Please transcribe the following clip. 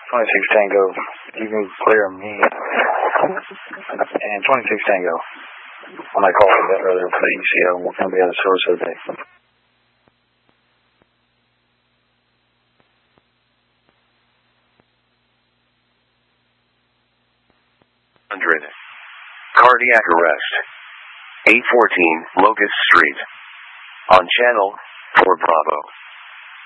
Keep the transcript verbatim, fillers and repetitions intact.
twenty-six Tango, you can clear me. And twenty-six Tango, when I called a bit earlier for the E C O, we're going to be at the source of the day. one hundred. Cardiac arrest. eight fourteen Locust Street. On channel four Bravo.